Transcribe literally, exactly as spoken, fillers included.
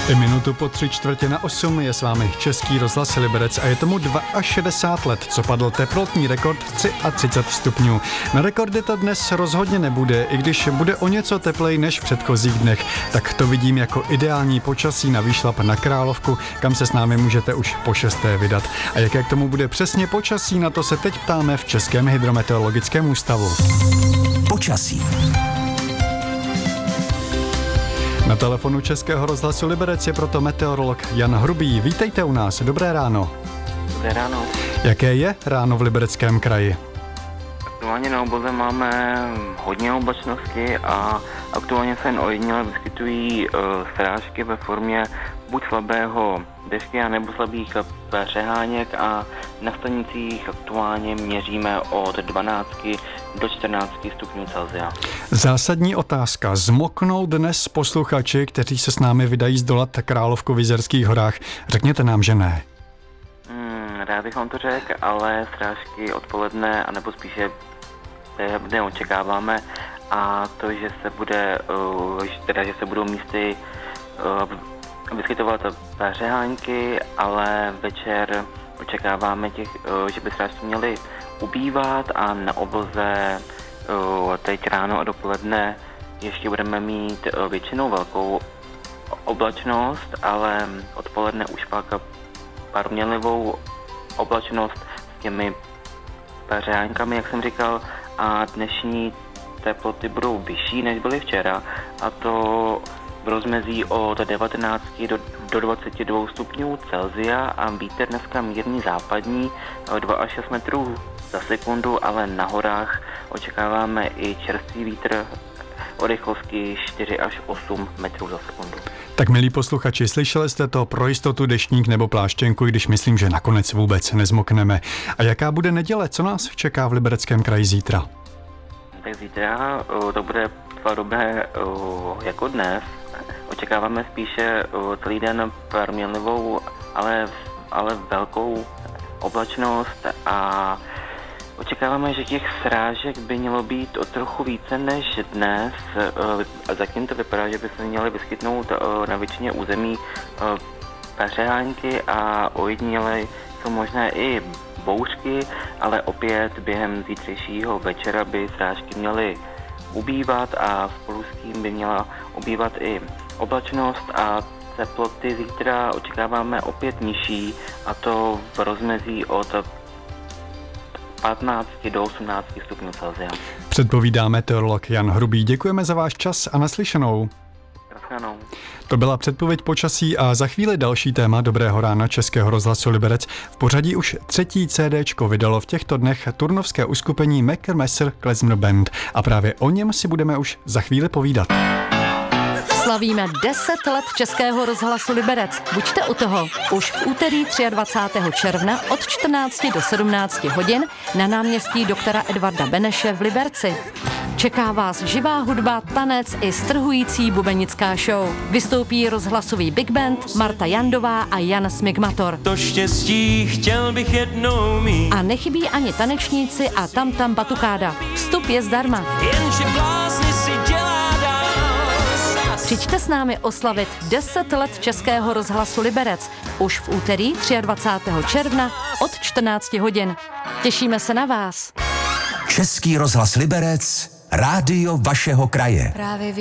I minutu po tři čtvrtě na osm je s vámi Český rozhlas Liberec a je tomu šedesát dva let, co padl teplotní rekord třicet tři stupňů. Na rekordy to dnes rozhodně nebude, i když bude o něco tepleji než v předchozích dnech. Tak to vidím jako ideální počasí na výšlap na Královku, kam se s námi můžete už po šesté vydat. A jaké k tomu bude přesně počasí, na to se teď ptáme v Českém hydrometeorologickém ústavu. Počasí. Na telefonu Českého rozhlasu Liberec je proto meteorolog Jan Hrubý. Vítejte u nás, dobré ráno. Dobré ráno. Jaké je ráno v Libereckém kraji? Aktuálně na oboze máme hodně oblačnosti a aktuálně se jen ojediněle vyskytují uh, srážky ve formě buď slabého dešky, anebo slabých přeháněk a na stanicích aktuálně měříme od dvanáct do čtrnáct stupňů Celsia. Zásadní otázka. Zmoknou dnes posluchači, kteří se s námi vydají zdolat Královku v Jizerských horách? Řekněte nám, že ne. Hmm, rád bych vám to řekl, ale srážky odpoledne, anebo spíše neočekáváme, a to, že se bude, uh, teda, že se budou místy uh, vyskytovat přehánky, ale večer očekáváme těch, uh, že by srážky měly ubývat a na obloze uh, teď ráno a dopoledne ještě budeme mít uh, většinou velkou oblačnost, ale odpoledne už pak proměnlivou oblačnost s těmi přehánkami, jak jsem říkal, a dnešní teploty budou vyšší, než byly včera, a to v rozmezí od devatenáct do, do dvacet dva stupňů Celsia a vítr dneska mírný západní dva až šest metrů za sekundu, ale na horách očekáváme i čerstvý vítr o rychlosti čtyři až osm metrů za sekundu. Tak milí posluchači, slyšeli jste to, pro jistotu deštník nebo pláštěnku, když myslím, že nakonec vůbec nezmokneme. A jaká bude neděle, co nás čeká v Libereckém kraji zítra? Tak zítra to bude podobné jako dnes. Očekáváme spíše celý den proměnlivou, ale, ale velkou oblačnost a očekáváme, že těch srážek by mělo být o trochu více než dnes. Zatím to vypadá, že by se měly vyskytnout na většině území přehánky a ojediněle jsou možné i bouřky, ale opět během zítřejšího večera by srážky měly ubývat a spolu s tím by měla ubývat i oblačnost a teploty zítra očekáváme opět nižší, a to v rozmezí od patnáct do osmnáct stupňů Celsia. Předpovídá meteorolog Jan Hrubý. Děkujeme za váš čas a naslyšenou. Naslyšenou. To byla předpověď počasí a za chvíli další téma Dobrého rána Českého rozhlasu Liberec. V pořadí už třetí CDčko vydalo v těchto dnech turnovské uskupení Maker Messer Klezmer Band a právě o něm si budeme už za chvíli povídat. Slavíme deset let Českého rozhlasu Liberec. Buďte u toho. Už v úterý dvacátého třetího června od čtrnácti do sedmnácti hodin na náměstí doktora Edvarda Beneše v Liberci. Čeká vás živá hudba, tanec i strhující bubenická show. Vystoupí rozhlasový big band Marta Jandová a Jan Smigmator. To štěstí chtěl bych jednou mít. A nechybí ani tanečníci a tam tam batukáda. Vstup je zdarma. Jenže blázni si dělá dál. Přijďte s námi oslavit deset let Českého rozhlasu Liberec už v úterý dvacátého třetího června od čtrnácti hodin. Těšíme se na vás. Český rozhlas Liberec, rádio vašeho kraje. Právě